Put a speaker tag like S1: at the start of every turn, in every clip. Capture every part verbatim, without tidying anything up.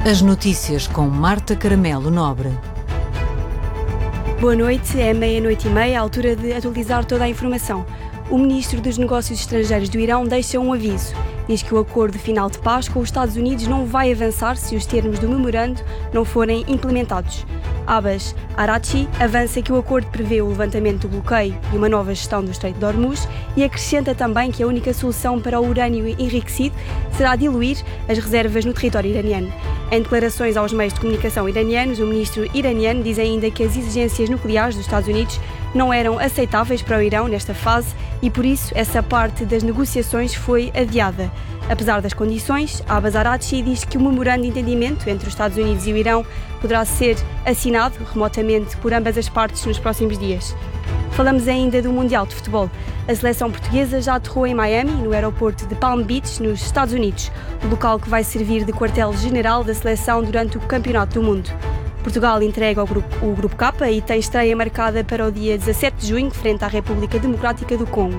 S1: As notícias com Marta Caramelo Nobre.
S2: Boa noite, é meia-noite e meia, a altura de atualizar toda a informação. O Ministro dos Negócios Estrangeiros do Irão deixa um aviso. Diz que o acordo final de paz com os Estados Unidos não vai avançar se os termos do memorando não forem implementados. Abbas Araghchi avança que o acordo prevê o levantamento do bloqueio e uma nova gestão do Estreito de Hormuz e acrescenta também que a única solução para o urânio enriquecido será diluir as reservas no território iraniano. Em declarações aos meios de comunicação iranianos, o ministro iraniano diz ainda que as exigências nucleares dos Estados Unidos não eram aceitáveis para o Irão nesta fase e, por isso, essa parte das negociações foi adiada. Apesar das condições, Abbas Araghchi diz que o memorando de entendimento entre os Estados Unidos e o Irão poderá ser assinado remotamente por ambas as partes nos próximos dias. Falamos ainda do Mundial de Futebol. A seleção portuguesa já aterrou em Miami, no aeroporto de Palm Beach, nos Estados Unidos, o local que vai servir de quartel-general da seleção durante o Campeonato do Mundo. Portugal entrega ao grupo, o Grupo K e tem estreia marcada para o dia dezassete de junho, frente à República Democrática do Congo.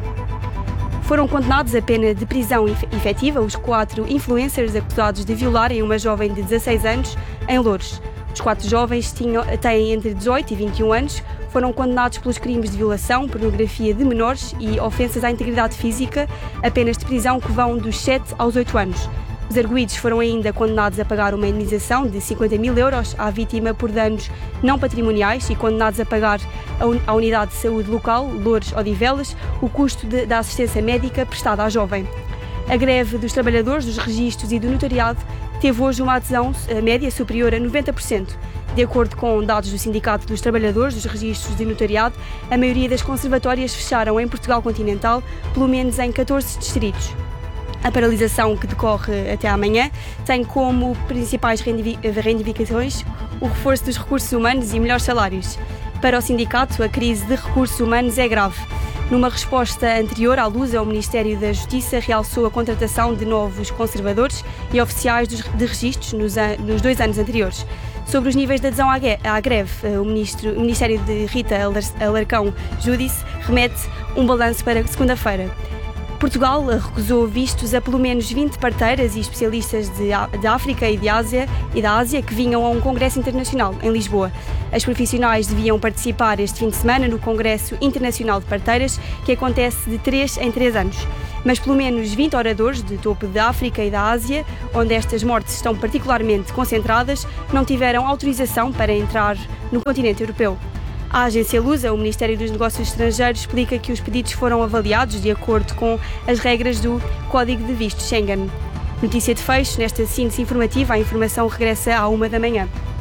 S2: Foram condenados a pena de prisão efetiva os quatro influencers acusados de violarem uma jovem de dezasseis anos em Loures. Os quatro jovens tinham, têm entre dezoito e vinte e um anos, foram condenados pelos crimes de violação, pornografia de menores e ofensas à integridade física, a penas de prisão que vão dos sete aos oito anos. Os arguidos foram ainda condenados a pagar uma indenização de cinquenta mil euros à vítima por danos não patrimoniais e condenados a pagar à Unidade de Saúde Local, Loures Odivelas, o custo de, da assistência médica prestada à jovem. A greve dos trabalhadores dos registros e do notariado teve hoje uma adesão média superior a noventa por cento. De acordo com dados do Sindicato dos Trabalhadores dos Registros de Notariado, a maioria das conservatórias fecharam em Portugal continental, pelo menos em catorze distritos. A paralisação, que decorre até amanhã, tem como principais reivindicações o reforço dos recursos humanos e melhores salários. Para o sindicato, a crise de recursos humanos é grave. Numa resposta anterior à Lusa, o Ministério da Justiça realçou a contratação de novos conservadores e oficiais de registros nos, nos dois anos anteriores. Sobre os níveis de adesão à greve, o, ministro, o Ministério de Rita Alarcão Judice remete um balanço para segunda-feira. Portugal recusou vistos a pelo menos vinte parteiras e especialistas de, de África e de Ásia, e da Ásia que vinham a um congresso internacional em Lisboa. As profissionais deviam participar este fim de semana no Congresso Internacional de Parteiras, que acontece de três em três anos. Mas pelo menos vinte oradores de topo da África e da Ásia, onde estas mortes estão particularmente concentradas, não tiveram autorização para entrar no continente europeu. A agência Lusa, o Ministério dos Negócios Estrangeiros, explica que os pedidos foram avaliados de acordo com as regras do Código de Visto Schengen. Notícia de fecho, nesta síntese informativa, a informação regressa à uma da manhã.